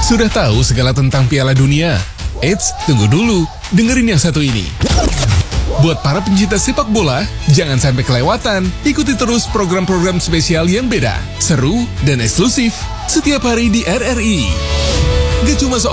Sudah tahu segala tentang Piala Dunia? Eits, tunggu dulu, dengerin yang satu ini. Buat para pencinta sepak bola, jangan sampai kelewatan. Ikuti terus program-program spesial yang beda, seru, dan eksklusif setiap hari di RRI. Gak cuma soal